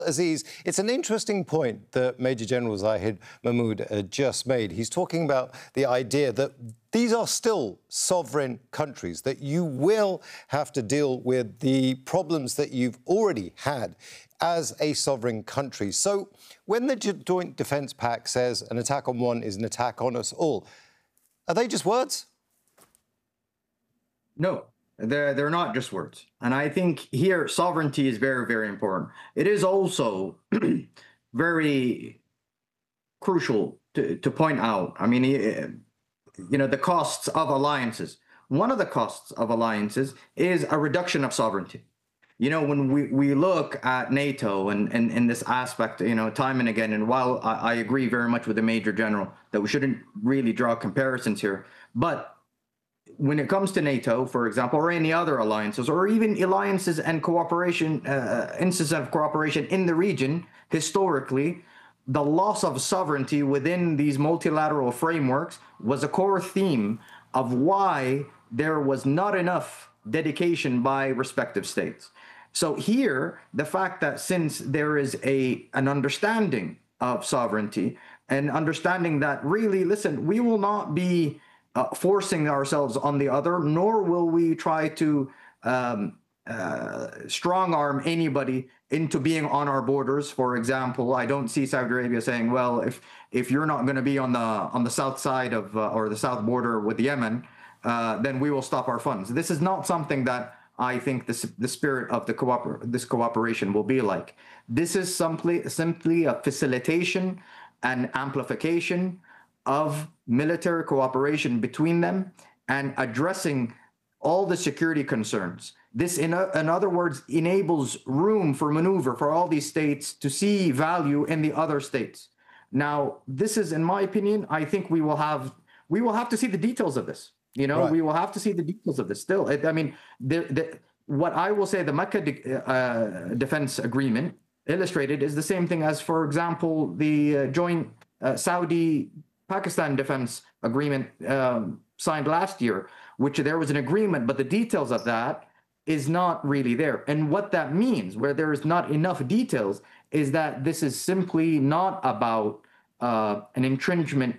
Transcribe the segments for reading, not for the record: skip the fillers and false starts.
Aziz, it's an interesting point that Major General Zahid Mahmoud just made. He's talking about the idea that these are still sovereign countries, that you will have to deal with the problems that you've already had as a sovereign country. So when the Joint Defence Pact says an attack on one is an attack on us all, are they just words? No. They're not just words. And I think here sovereignty is very, very important. It is also very crucial to point out. I mean, the costs of alliances. One of the costs of alliances is a reduction of sovereignty. When we look at NATO and in this aspect, time and again, and while I agree very much with the Major General that we shouldn't really draw comparisons here, but when it comes to NATO, for example, or any other alliances, or even alliances and cooperation, instances of cooperation in the region, historically, the loss of sovereignty within these multilateral frameworks was a core theme of why there was not enough dedication by respective states. So here, the fact that since there is an understanding of sovereignty and understanding that really, listen, we will not be forcing ourselves on the other, nor will we try to strong arm anybody into being on our borders. For example, I don't see Saudi Arabia saying, well, if you're not going to be on the south side of or the south border with Yemen, then we will stop our funds. This is not something that I think the spirit of this cooperation will be like. This is simply a facilitation and amplification of military cooperation between them and addressing all the security concerns. This, in other words, enables room for maneuver for all these states to see value in the other states. Now, this is, in my opinion, I think we will have to see the details of this. Right. We will have to see the details of this still. I mean, what I will say, the Mecca Defense Agreement illustrated is the same thing as, for example, the joint Saudi-Pakistan Defense Agreement signed last year, which there was an agreement, but the details of that is not really there. And what that means, where there is not enough details, is that this is simply not about an infringement,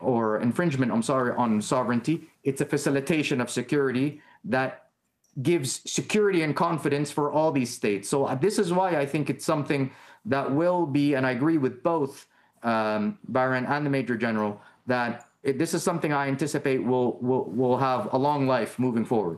on sovereignty. It's a facilitation of security that gives security and confidence for all these states. So this is why I think it's something that will be, and I agree with both Baron and the Major General, that this is something I anticipate will have a long life moving forward.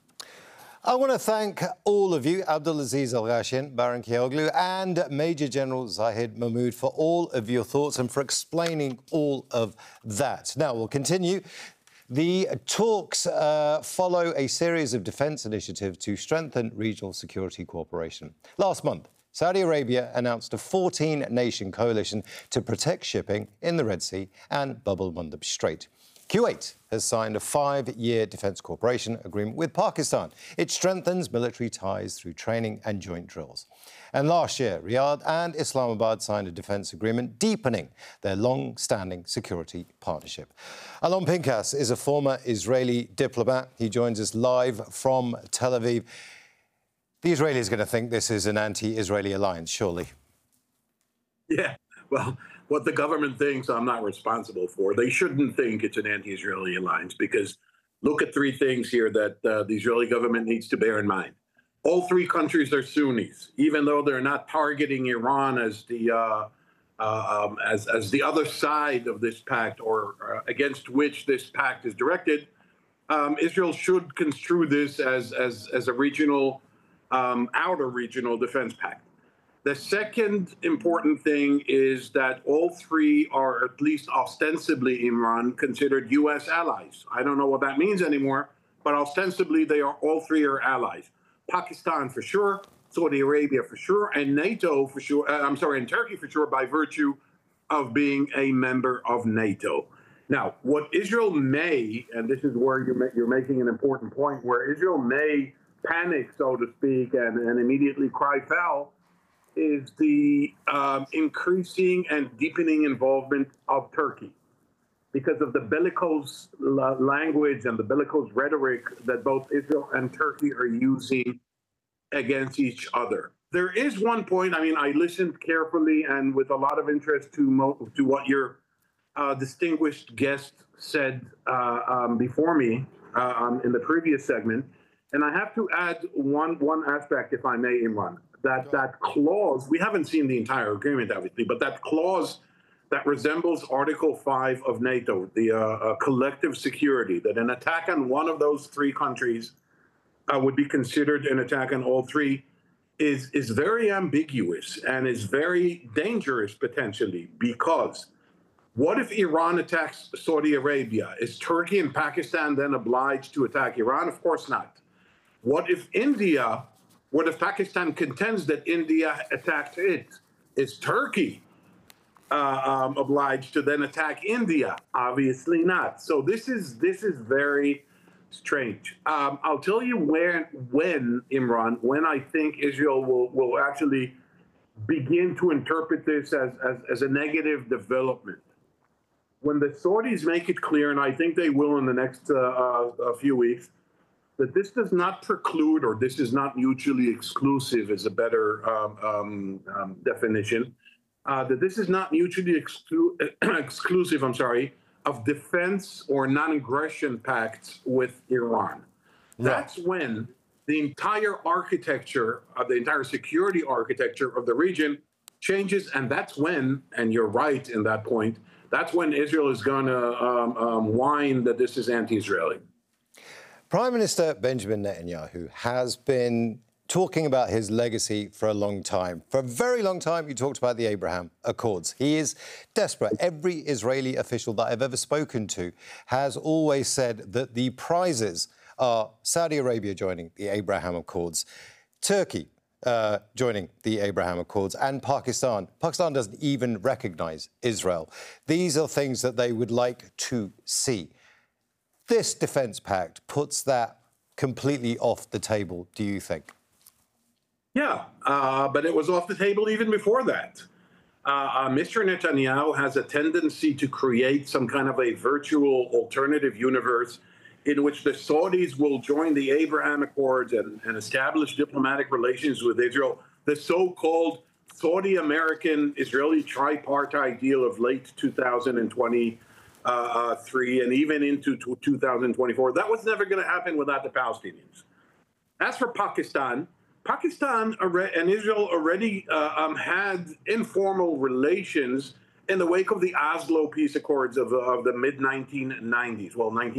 I want to thank all of you, Abdulaziz Al-Gashien, Baron Kiaroglu, and Major General Zahid Mahmoud, for all of your thoughts and for explaining all of that. Now, we'll continue. The talks follow a series of defence initiatives to strengthen regional security cooperation. Last month, Saudi Arabia announced a 14-nation coalition to protect shipping in the Red Sea and Bab el-Mandeb Strait. Kuwait has signed a 5-year defence cooperation agreement with Pakistan. It strengthens military ties through training and joint drills. And last year, Riyadh and Islamabad signed a defence agreement deepening their long-standing security partnership. Alon Pinkas is a former Israeli diplomat. He joins us live from Tel Aviv. The Israelis are going to think this is an anti-Israeli alliance, surely. Yeah, well, what the government thinks, I'm not responsible for. They shouldn't think it's an anti-Israeli alliance, because look at 3 things here that the Israeli government needs to bear in mind. All 3 countries are Sunnis, even though they're not targeting Iran as the other side of this pact, or against which this pact is directed. Israel should construe this as a regional, outer regional defense pact. The second important thing is that all 3 are, at least ostensibly, Imran, considered U.S. allies. I don't know what that means anymore, but ostensibly all 3 are allies. Pakistan for sure, Saudi Arabia for sure, and NATO for sure. And Turkey for sure, by virtue of being a member of NATO. Now, what Israel may, and this is where you're making an important point, where Israel may panic, so to speak, and immediately cry foul, is the increasing and deepening involvement of Turkey, because of the bellicose language and the bellicose rhetoric that both Israel and Turkey are using against each other. There is one point. I mean, I listened carefully and with a lot of interest to what your distinguished guest said before me in the previous segment, and I have to add one aspect, if I may, Imran. That clause, we haven't seen the entire agreement, obviously, but that clause that resembles Article 5 of NATO, the collective security, that an attack on one of those three countries would be considered an attack on all three, is very ambiguous and is very dangerous potentially, because what if Iran attacks Saudi Arabia? Is Turkey and Pakistan then obliged to attack Iran? Of course not. What if Pakistan contends that India attacked it? Is Turkey obliged to then attack India? Obviously not. So this is very strange. I'll tell you when Imran, when I think Israel will actually begin to interpret this as a negative development. When the Saudis make it clear, and I think they will in the next few weeks, that this does not preclude, or this is not mutually exclusive is a better definition, that this is not mutually exclusive, of defense or non-aggression pacts with Iran. That's when the entire architecture, the entire security architecture of the region changes, and that's when, and you're right in that point, that's when Israel is going to whine that this is anti-Israeli. Prime Minister Benjamin Netanyahu has been talking about his legacy for a long time. For a very long time, you talked about the Abraham Accords. He is desperate. Every Israeli official that I've ever spoken to has always said that the prizes are Saudi Arabia joining the Abraham Accords, Turkey joining the Abraham Accords, and Pakistan. Pakistan doesn't even recognise Israel. These are things that they would like to see. This defence pact puts that completely off the table, do you think? Yeah, but it was off the table even before that. Mr. Netanyahu has a tendency to create some kind of a virtual alternative universe in which the Saudis will join the Abraham Accords and establish diplomatic relations with Israel. The so-called Saudi-American Israeli tripartite deal of late 2023 and even into 2024, that was never going to happen without the Palestinians. As for Pakistan and Israel already had informal relations in the wake of the Oslo Peace Accords of the mid-1990s,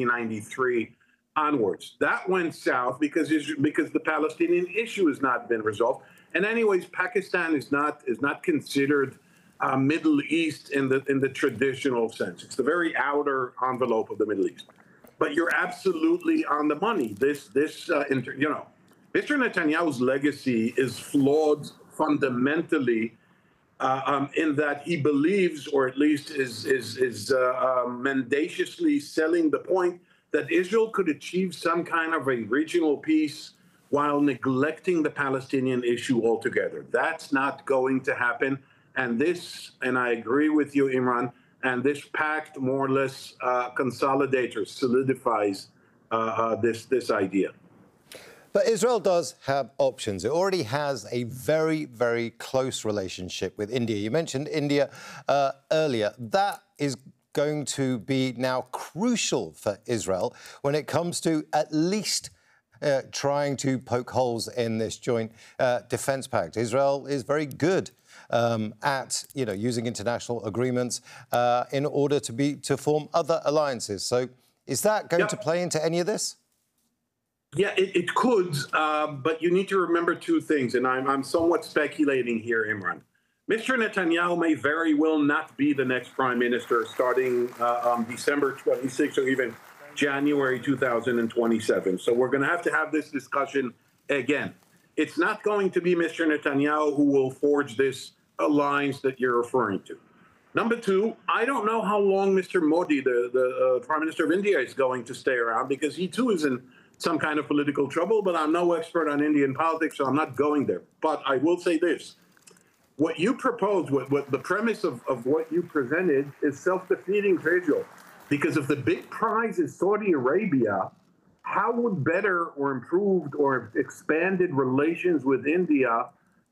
1993 onwards. That went south because the Palestinian issue has not been resolved. And anyways, Pakistan is not considered Middle East in the traditional sense. It's the very outer envelope of the Middle East. But you're absolutely on the money. Mr. Netanyahu's legacy is flawed fundamentally in that he believes, or at least is mendaciously selling the point that Israel could achieve some kind of a regional peace while neglecting the Palestinian issue altogether. That's not going to happen. And I agree with you, Imran, and this pact more or less consolidates or solidifies this idea. But Israel does have options. It already has a very, very close relationship with India. You mentioned India earlier. That is going to be now crucial for Israel when it comes to at least trying to poke holes in this joint defence pact. Israel is very good at using international agreements in order to form other alliances. So is that going to play into any of this? Yeah, it could, but you need to remember two things, and I'm somewhat speculating here, Imran. Mr. Netanyahu may very well not be the next prime minister starting December 26 or even January 2027. So we're going to have this discussion again. It's not going to be Mr. Netanyahu who will forge this alliance that you're referring to. Number two, I don't know how long Mr. Modi, the Prime Minister of India, is going to stay around, because he too is in some kind of political trouble, but I'm no expert on Indian politics, so I'm not going there. But I will say this. What you proposed, what the premise of what you presented is self-defeating for Israel. Because if the big prize is Saudi Arabia, how would better or improved or expanded relations with India to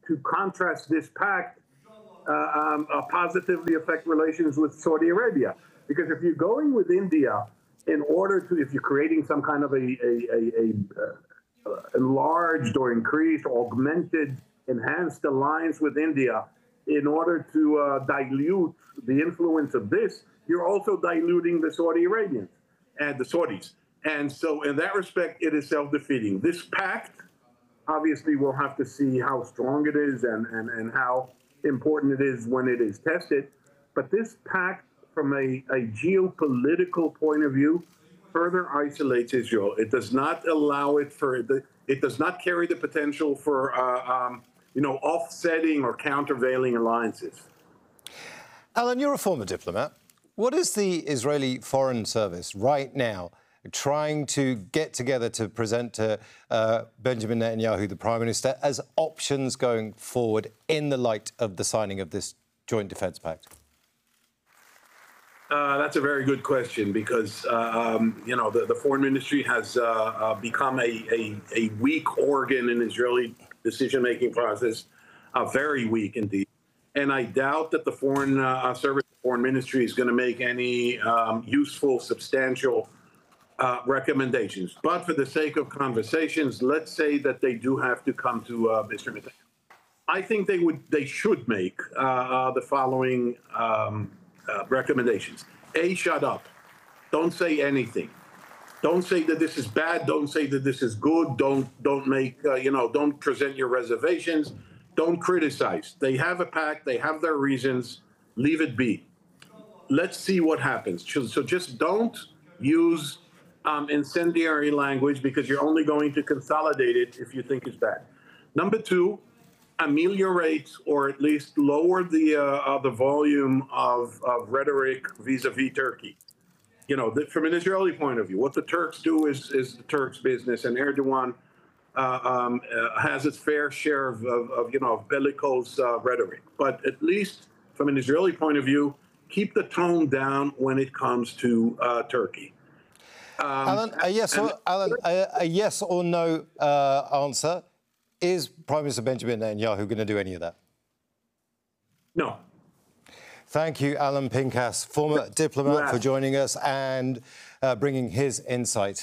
to contrast this pact positively affect relations with Saudi Arabia. Because if you're going with India in order to, if you're creating some kind of a enlarged or increased, augmented, enhanced alliance with India in order to dilute the influence of this, you're also diluting the Saudi Arabians and the Saudis. And so in that respect, it is self-defeating. This pact, obviously, we'll have to see how strong it is and how important it is when it is tested. But this pact, from a geopolitical point of view, further isolates Israel. It does not allow it it does not carry the potential for, offsetting or countervailing alliances. Alan, you're a former diplomat. What is the Israeli Foreign Service right now trying to get together to present to Benjamin Netanyahu, the Prime Minister, as options going forward in the light of the signing of this Joint Defence Pact? That's a very good question because, the foreign ministry has become a weak organ in Israeli decision-making process, very weak indeed. And I doubt that the Foreign Service, Foreign Ministry is going to make any useful, substantial recommendations. But for the sake of conversations, let's say that they do have to come to Mr. Netanyahu. I think they should make the following recommendations. A, shut up. Don't say anything. Don't say that this is bad. Don't say that this is good. Don't make, don't present your reservations. Don't criticize. They have a pact. They have their reasons. Leave it be. Let's see what happens. So just don't use incendiary language because you're only going to consolidate it if you think it's bad. Number two, ameliorate or at least lower the volume of rhetoric vis-a-vis Turkey. From an Israeli point of view, what the Turks do is the Turks' business, and Erdogan has its fair share of bellicose rhetoric. But at least from an Israeli point of view, keep the tone down when it comes to Turkey. Alan, a yes or no answer. Is Prime Minister Benjamin Netanyahu going to do any of that? No. Thank you, Alan Pinkas, former diplomat, for joining us and bringing his insight.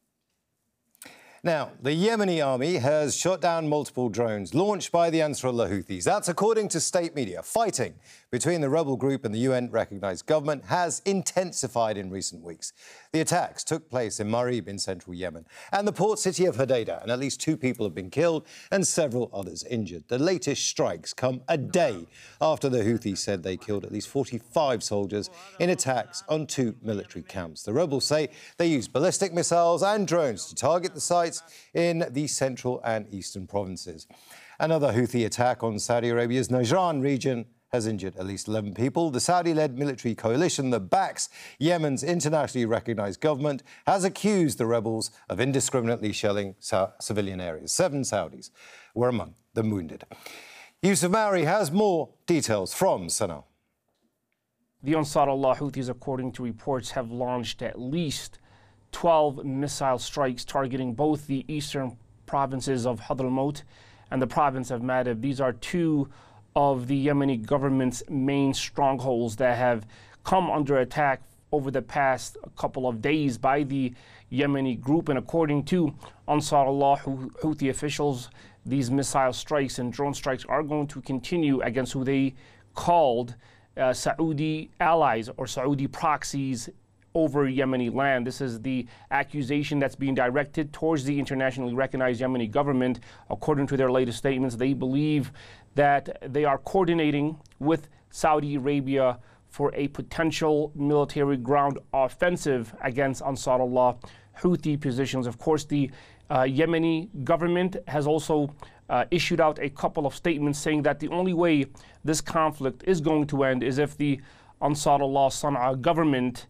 Now, the Yemeni army has shot down multiple drones launched by the Ansarullah Houthis. That's according to state media. Fighting between the rebel group and the UN-recognised government has intensified in recent weeks. The attacks took place in Marib in central Yemen and the port city of Hodeidah, and at least 2 people have been killed and several others injured. The latest strikes come a day after the Houthis said they killed at least 45 soldiers in attacks on 2 military camps. The rebels say they used ballistic missiles and drones to target the sites in the central and eastern provinces. Another Houthi attack on Saudi Arabia's Najran region has injured at least 11 people. The Saudi-led military coalition that backs Yemen's internationally recognised government has accused the rebels of indiscriminately shelling civilian areas. 7 Saudis were among the wounded. Yusuf Maori has more details from Sana'a. The Ansarullah Houthis, according to reports, have launched at least 12 missile strikes targeting both the eastern provinces of Hadramaut and the province of Marib. These are 2 of the Yemeni government's main strongholds that have come under attack over the past couple of days by the Yemeni group. And according to Ansarullah Houthi officials, these missile strikes and drone strikes are going to continue against who they called Saudi allies or Saudi proxies over Yemeni land. This is the accusation that's being directed towards the internationally recognized Yemeni government. According to their latest statements, they believe that they are coordinating with Saudi Arabia for a potential military ground offensive against Ansarullah Houthi positions. Of course, the Yemeni government has also issued out a couple of statements saying that the only way this conflict is going to end is if the Ansarullah Sana'a government,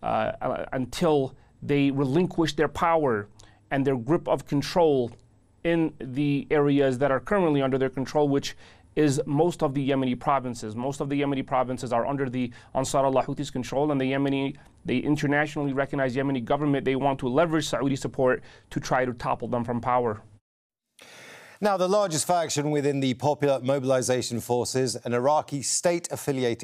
until they relinquish their power and their grip of control in the areas that are currently under their control, which is most of the Yemeni provinces. Most of the Yemeni provinces are under the Ansarullah Houthis' control, and the internationally recognized Yemeni government, they want to leverage Saudi support to try to topple them from power. Now, the largest faction within the Popular Mobilization Forces, an Iraqi state-affiliated